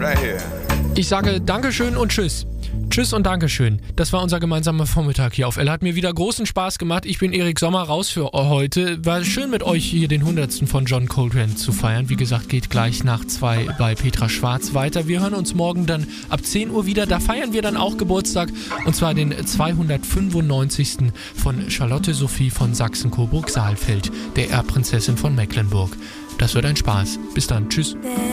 right here. Ich sage Dankeschön und Tschüss. Tschüss und Dankeschön. Das war unser gemeinsamer Vormittag hier auf L. Hat mir wieder großen Spaß gemacht. Ich bin Erik Sommer, raus für heute. War schön mit euch hier den 100. von John Coltrane zu feiern. Wie gesagt, geht gleich nach 2 bei Petra Schwarz weiter. Wir hören uns morgen dann ab 10 Uhr wieder. Da feiern wir dann auch Geburtstag. Und zwar den 295. von Charlotte Sophie von Sachsen-Coburg-Saalfeld, der Erbprinzessin von Mecklenburg. Das wird ein Spaß. Bis dann. Tschüss.